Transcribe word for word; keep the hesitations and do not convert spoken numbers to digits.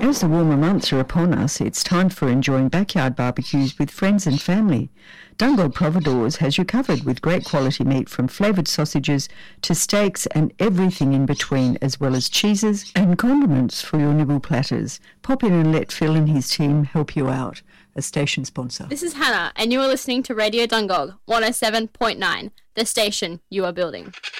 As the warmer months are upon us, it's time for enjoying backyard barbecues with friends and family. Dungog Providores has you covered with great quality meat from flavoured sausages to steaks and everything in between, as well as cheeses and condiments for your nibble platters. Pop in and let Phil and his team help you out. A station sponsor. This is Hannah, and you are listening to Radio Dungog one oh seven point nine, the station you are building.